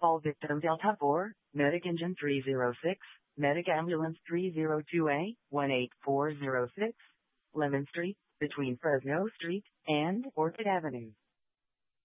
All victims Delta 4, Medic Engine 306, Medic Ambulance 302A, 18406, Lemon Street, between Fresno Street and Orchid Avenue.